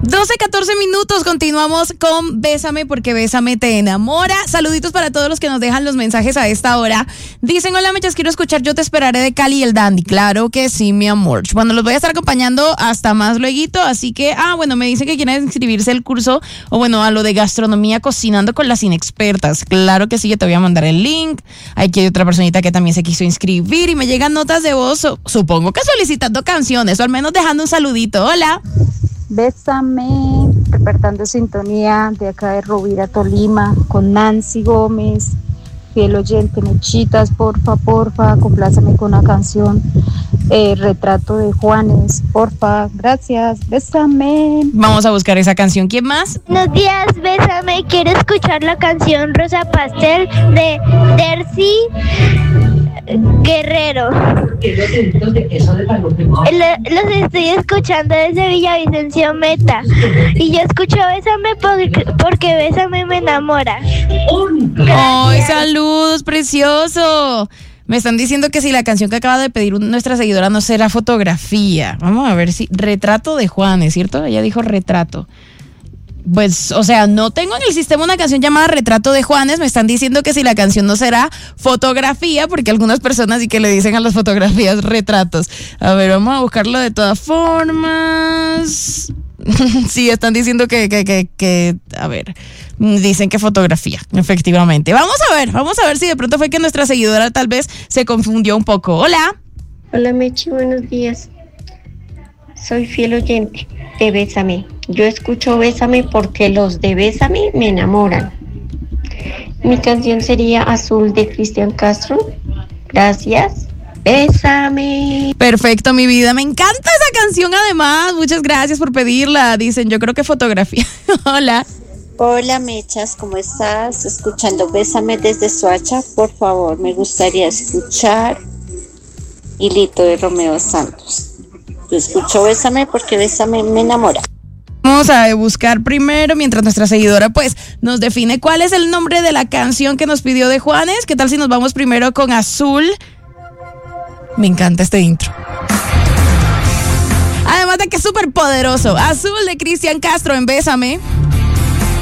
12:14, continuamos con Bésame porque Bésame te enamora. Saluditos para todos los que nos dejan los mensajes a esta hora. Dicen, hola Mechas, quiero escuchar Yo te esperaré de Cali y el Dandy. Claro que sí, mi amor. Bueno, los voy a estar acompañando hasta más lueguito, así que, me dicen que quieren inscribirse al curso, a lo de gastronomía cocinando con las inexpertas. Claro que sí, yo te voy a mandar el link. Aquí hay otra personita que también se quiso inscribir y me llegan notas de voz, supongo que solicitando canciones, o al menos dejando un saludito. Hola. Bésame, reportando sintonía de acá de Rovira, Tolima, con Nancy Gómez, fiel oyente. Mechitas, porfa, compláceme con una canción, Retrato de Juanes, porfa, gracias, bésame. Vamos a buscar esa canción. ¿Quién más? Buenos días, bésame, quiero escuchar la canción Rosa Pastel de Dercy Guerrero. Los estoy escuchando desde Villavicencio Meta y yo escucho Bésame porque Bésame me enamora. ¡Ay, saludos, precioso! Me están diciendo que si la canción que acaba de pedir nuestra seguidora no será Fotografía. Vamos a ver si... Retrato de Juanes, ¿cierto? Ella dijo Retrato. Pues, no tengo en el sistema una canción llamada Retrato de Juanes. Me están diciendo que si la canción no será Fotografía, porque algunas personas sí que le dicen a las fotografías retratos. A ver, vamos a buscarlo de todas formas. Sí, están diciendo que a ver, dicen que Fotografía, efectivamente. Vamos a ver si de pronto fue que nuestra seguidora tal vez se confundió un poco. Hola. Hola Mechi, buenos días. Soy fiel oyente de Bésame. Yo escucho Bésame porque los de Bésame me enamoran. Mi canción sería Azul de Cristian Castro. Gracias. Bésame. Perfecto, mi vida. Me encanta esa canción además. Muchas gracias por pedirla. Dicen, yo creo que Fotografía. Hola. Hola Mechas, ¿cómo estás? Escuchando Bésame desde Soacha. Por favor, me gustaría escuchar Hilito de Romeo Santos. Yo escucho Bésame porque Bésame me enamora. Vamos a buscar primero, mientras nuestra seguidora pues nos define cuál es el nombre de la canción que nos pidió de Juanes. ¿Qué tal si nos vamos primero con Azul? Me encanta este intro. Además de que es súper poderoso. Azul de Cristian Castro en Bésame.